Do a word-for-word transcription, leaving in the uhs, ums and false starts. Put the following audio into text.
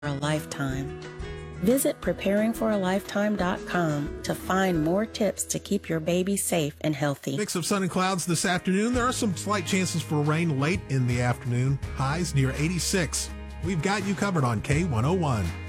a lifetime. Visit preparing for a lifetime dot com to find more tips to keep your baby safe and healthy. Mix of sun and clouds this afternoon. There are some slight chances for rain late in the afternoon. Highs near eighty-six. We've got you covered on K one oh one.